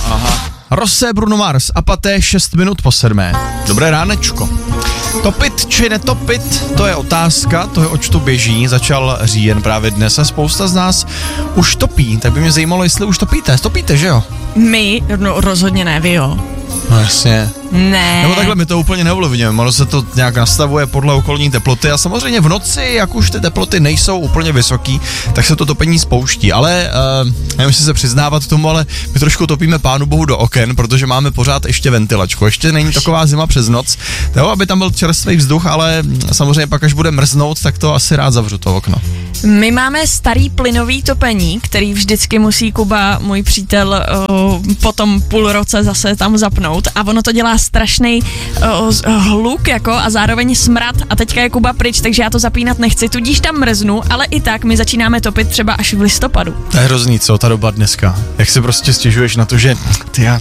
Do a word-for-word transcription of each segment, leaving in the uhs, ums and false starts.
Aha. Rosé, Bruno Mars, Apaté, šest minut po sedmé. Dobré ránečko. Topit či netopit, to je otázka, to je oč tu běží, začal říjen právě dnes a spousta z nás už topí, tak by mě zajímalo, jestli už topíte, topíte, že jo? My, no rozhodně ne, vy jo. No jasně. Ne. Nebo takhle my to úplně neovlivňujeme, ono se to nějak nastavuje podle okolní teploty a samozřejmě v noci, jak už ty teploty nejsou úplně vysoký, tak se to topení spouští, ale uh, nevím, jestli se přiznávat tomu, ale my trošku topíme pánu bohu do oken, protože máme pořád ještě ventilačku, ještě není taková zima přes noc, jo, aby tam byl čerstvý vzduch, ale samozřejmě pak, až bude mrznout, tak to asi rád zavřu to okno. My máme starý plynový topení, který vždycky musí Kuba, můj přítel, uh, po tom půl roce zase tam zapnout a ono to dělá strašný uh, hluk jako a zároveň smrad a teďka je Kuba pryč, takže já to zapínat nechci, tudíž tam mrznu, ale i tak my začínáme topit třeba až v listopadu. To je hrozný, co ta doba dneska, jak si prostě stěžuješ na to, že ty já...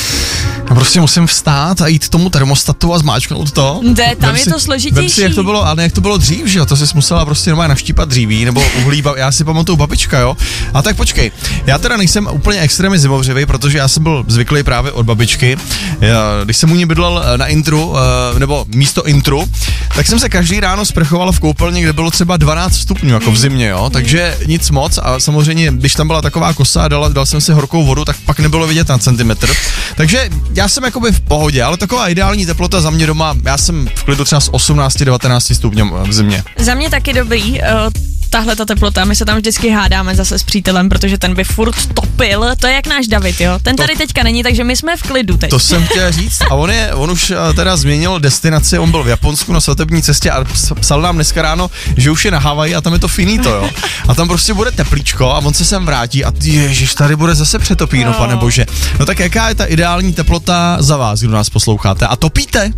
Já prostě musím vstát a jít tomu termostatu a zmáčknout to. De, tam vem je si, to složitější. Vem si, jak to bylo, ale jak to bylo dřív, že jo, to jsi musela prostě normálně navštípat dříví, nebo uhlí, já si pamatuju babička, jo. A tak počkej, já teda nejsem úplně extrémně zimovřivý, protože já jsem byl zvyklý právě od babičky. Já, když jsem u ní bydlel na intru, nebo místo intru, tak jsem se každý ráno sprchoval v koupelně, kde bylo třeba dvanáct stupňů, jako v zimě, jo, takže nic moc a samozřejmě, když tam byla taková kosa a dal, dal jsem si horkou vodu, tak pak nebylo vidět na centimetr. Takže já jsem jakoby v pohodě, ale taková ideální teplota za mě doma, já jsem v klidu třeba s osmnáct devatenáct stupňů v zimě. Za mě taky dobrý, uh, tahle ta teplota, my se tam vždycky hádáme zase s přítelem, protože ten by furt topil, to je jak náš David, jo, ten tady to, teďka není, takže my jsme v klidu teď. To jsem chtěl říct a on, je, on už teda změnil destinaci, on byl v Japonsku na svatební cestě a psal nám dneska ráno, že už je na Havaji a tam je to finito, jo, a tam prostě bude teplíčko a on se sem vrátí a ježiš, tady bude zase přetopíno, no. Pane bože. No tak jaká je ta ideální teplota za vás, kdo nás posloucháte a topíte?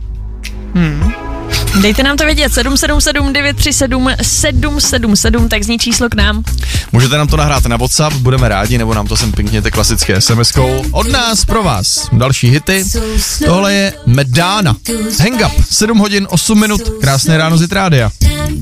Hmm. Dejte nám to vědět, sedm sedm sedm devět tři sedm sedm sedm sedm, tak zní číslo k nám. Můžete nám to nahrát na WhatsApp, budeme rádi, nebo nám to sem pinkněte klasické es em eskou. Od nás pro vás další hity. Tohle je Madonna. Hang Up, sedm hodin osm minut, krásné ráno z Jitrádia.